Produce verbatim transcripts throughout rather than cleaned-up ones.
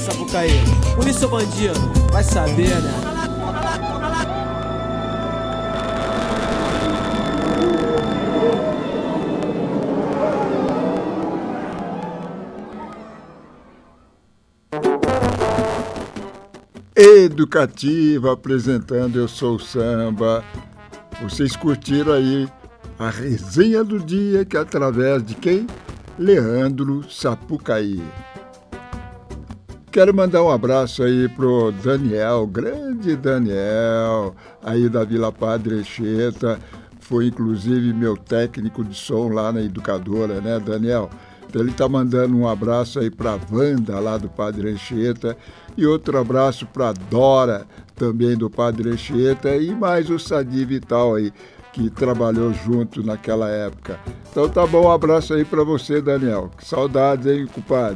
Sapucaí. Polícia ou bandido? Vai saber, né? Educativa, apresentando Eu Sou Samba. Vocês curtiram aí a resenha do dia, que é através de quem? Leandro Sapucaí. Quero mandar um abraço aí pro Daniel, grande Daniel, aí da Vila Padre Anchieta. Foi inclusive meu técnico de som lá na Educadora, né, Daniel? Então ele tá mandando um abraço aí pra Wanda, lá do Padre Anchieta, e outro abraço pra Dora, também do Padre Anchieta, e mais o Sadi Vital aí, que trabalhou junto naquela época. Então tá bom, um abraço aí pra você, Daniel. Que saudades, hein, compadre?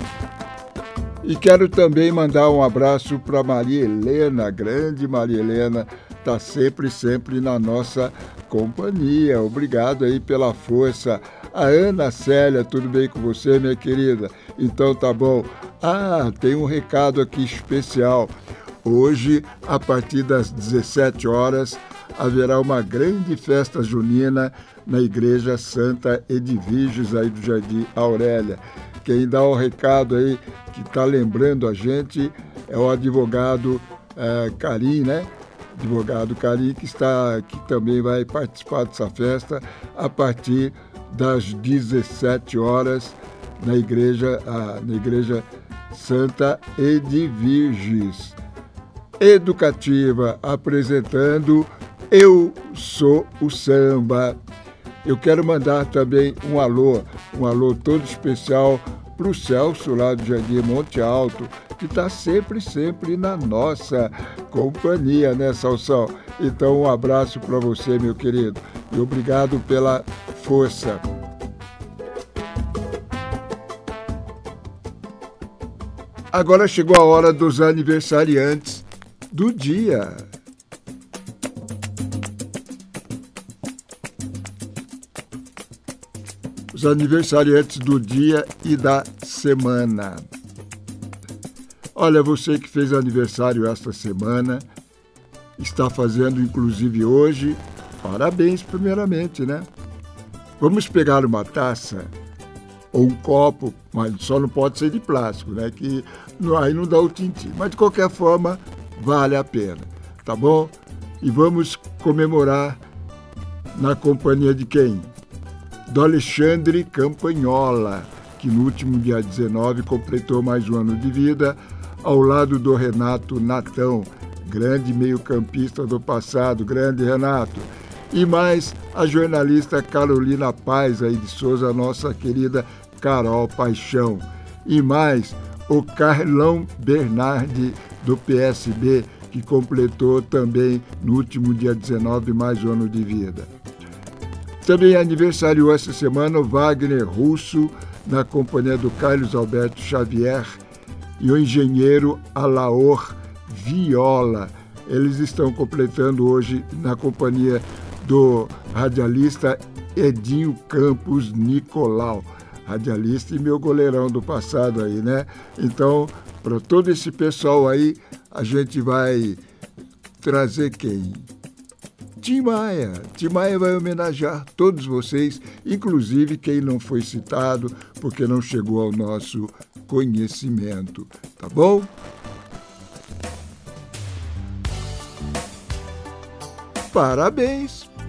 E quero também mandar um abraço pra Maria Helena, grande Maria Helena, tá sempre, sempre na nossa companhia. Obrigado aí pela força. A Ana Célia, tudo bem com você, minha querida? Então tá bom. Ah, tem um recado aqui especial. Hoje, a partir das dezessete horas, haverá uma grande festa junina na Igreja Santa Edviges, aí do Jardim Aurélia. Quem dá o recado aí, que está lembrando a gente, é o advogado é, Carim, né? Advogado Carim, que, está, que também vai participar dessa festa a partir das dezessete horas na igreja, ah, na igreja Santa Edviges. Educativa, apresentando Eu Sou o Samba. Eu quero mandar também um alô, um alô todo especial para o Celso, lá do Jardim Monte Alto, que está sempre, sempre na nossa companhia, né, Salsão? Então, um abraço para você, meu querido, e obrigado pela força. Agora chegou a hora dos aniversariantes do dia. Os aniversariantes do dia e da semana. Olha, você que fez aniversário esta semana, está fazendo inclusive hoje, parabéns primeiramente, né? Vamos pegar uma taça ou um copo, mas só não pode ser de plástico, né? Que aí não dá o tintim. Mas de qualquer forma, vale a pena, tá bom? E vamos comemorar na companhia de quem? Do Alexandre Campagnola, que no último dia dezenove completou mais um ano de vida, ao lado do Renato Natão, grande meio-campista do passado, grande Renato. E mais a jornalista Carolina Paz, aí de Souza, nossa querida Carol Paixão. E mais o Carlão Bernardi, do P S B, que completou também no último dia dezenove mais um ano de vida. Também aniversariou essa semana o Wagner Russo, na companhia do Carlos Alberto Xavier, e o engenheiro Alaor Viola. Eles estão completando hoje na companhia do radialista Edinho Campos Nicolau, radialista e meu goleirão do passado aí, né? Então, para todo esse pessoal aí, a gente vai trazer quem? Tim Maia. Tim Maia vai homenagear todos vocês, inclusive quem não foi citado, porque não chegou ao nosso conhecimento, tá bom? Parabéns